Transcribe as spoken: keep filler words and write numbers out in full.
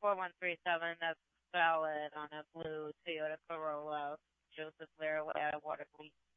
four one three seven, that's valid on a blue Toyota Corolla. Joseph Laraway out of Waterloo,